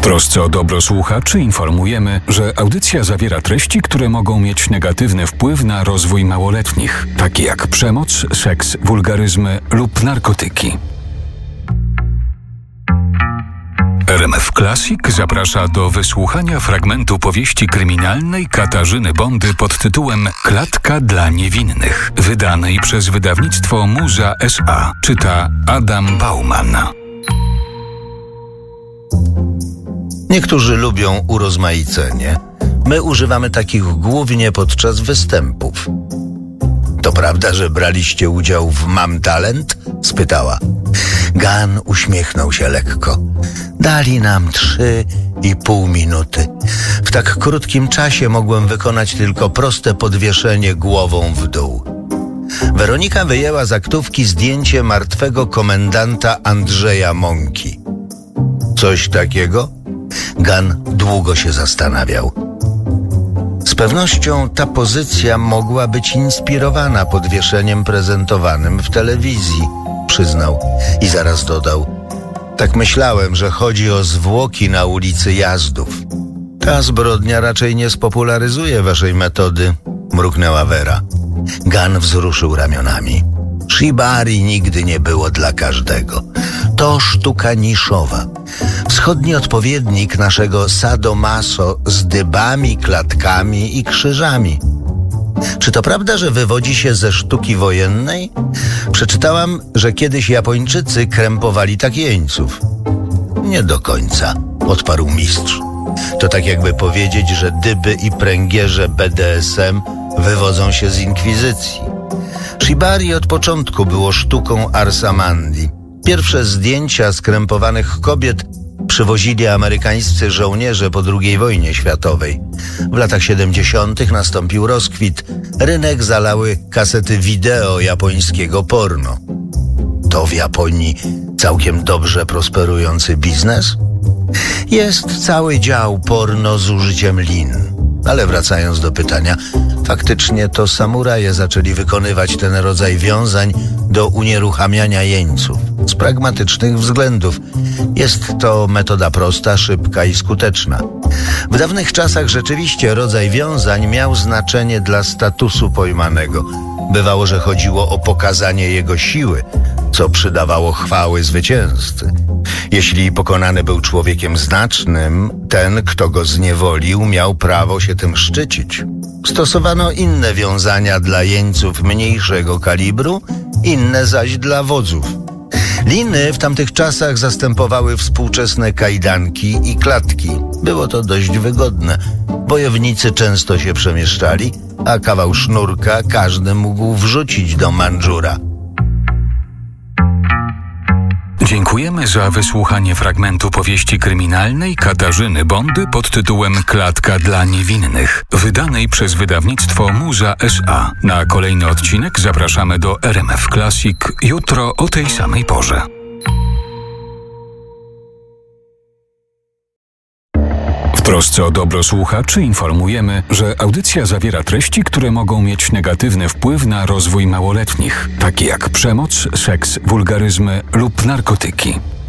trosce o dobro słuchaczy informujemy, że audycja zawiera treści, które mogą mieć negatywny wpływ na rozwój małoletnich, takie jak przemoc, seks, wulgaryzmy lub narkotyki. RMF Classic zaprasza do wysłuchania fragmentu powieści kryminalnej Katarzyny Bondy pod tytułem Klatka dla niewinnych, wydanej przez wydawnictwo Muza S.A. Czyta Adam Bauman. Niektórzy lubią urozmaicenie. My używamy takich głównie podczas występów. To prawda, że braliście udział w Mam Talent? Spytała. Gunn uśmiechnął się lekko. Dali nam 3,5 minuty. W tak krótkim czasie mogłem wykonać tylko proste podwieszenie głową w dół. Weronika wyjęła z aktówki zdjęcie martwego komendanta Andrzeja Mąki. Coś takiego? Gunn długo się zastanawiał. Z pewnością ta pozycja mogła być inspirowana podwieszeniem prezentowanym w telewizji, przyznał i zaraz dodał. Tak myślałem, że chodzi o zwłoki na ulicy Jazdów. Ta zbrodnia raczej nie spopularyzuje waszej metody, mruknęła Wera. Gunn wzruszył ramionami. Shibari nigdy nie było dla każdego. To sztuka niszowa. Wschodni odpowiednik naszego sadomaso z dybami, klatkami i krzyżami. Czy to prawda, że wywodzi się ze sztuki wojennej? Przeczytałam, że kiedyś Japończycy krępowali tak jeńców. Nie do końca, odparł mistrz. To tak jakby powiedzieć, że dyby i pręgierze BDSM wywodzą się z inkwizycji. Shibari od początku było sztuką Arsamandi. Pierwsze zdjęcia skrępowanych kobiet przywozili amerykańscy żołnierze po II wojnie światowej. W latach 70. nastąpił rozkwit. Rynek zalały kasety wideo japońskiego porno. To w Japonii całkiem dobrze prosperujący biznes? Jest cały dział porno z użyciem lin. Ale wracając do pytania, faktycznie to samuraje zaczęli wykonywać ten rodzaj wiązań do unieruchamiania jeńców. Z pragmatycznych względów. Jest to metoda prosta, szybka i skuteczna. W dawnych czasach rzeczywiście rodzaj wiązań miał znaczenie dla statusu pojmanego. Bywało, że chodziło o pokazanie jego siły, co przydawało chwały zwycięzcy. Jeśli pokonany był człowiekiem znacznym, ten, kto go zniewolił, miał prawo się tym szczycić. Stosowano inne wiązania dla jeńców mniejszego kalibru, inne zaś dla wodzów. Liny w tamtych czasach zastępowały współczesne kajdanki i klatki. Było to dość wygodne. Wojownicy często się przemieszczali, a kawał sznurka każdy mógł wrzucić do mandżura. Dziękujemy za wysłuchanie fragmentu powieści kryminalnej Katarzyny Bondy pod tytułem Klatka dla niewinnych, wydanej przez wydawnictwo Muza S.A. Na kolejny odcinek zapraszamy do RMF Classic jutro o tej samej porze. W trosce o dobro słuchaczy informujemy, że audycja zawiera treści, które mogą mieć negatywny wpływ na rozwój małoletnich, takie jak przemoc, seks, wulgaryzmy lub narkotyki.